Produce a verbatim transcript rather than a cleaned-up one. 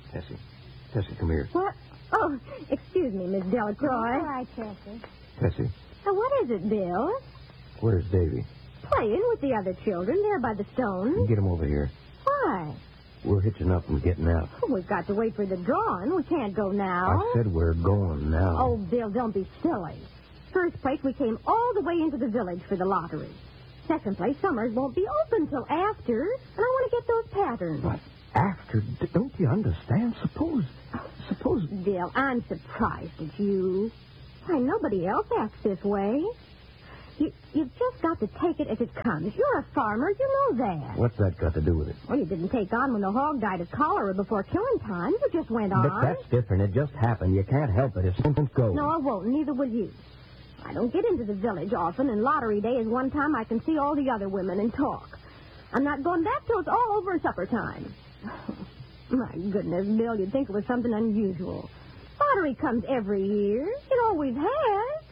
Tessie. Tessie, come here. What? Oh, excuse me, Miss Delacroix. All right, Tessie. Tessie, Now, what is it, Bill? where's Davy? Playing with the other children there by the stone. Get him over here. Why? We're hitching up and getting out. Oh, we've got to wait for the drawing. We can't go now. I said we're going now. Oh, Bill, don't be silly. First place, we came all the way into the village for the lottery. Second place, Summers won't be open till after, and I want to get those patterns. But after, d- don't you understand? Suppose, suppose... Bill, I'm surprised at you. Why, nobody else acts this way. You, you've just got to take it as it comes. You're a farmer. You know that. What's that got to do with it? Well, you didn't take on when the hog died of cholera before killing time. You just went on. But that's different. It just happened. You can't help it. It's something go. No, I won't. Neither will you. I don't get into the village often, and lottery day is one time I can see all the other women and talk. I'm not going back till it's all over supper time. My goodness, Bill, you'd think it was something unusual. Lottery comes every year. It always has.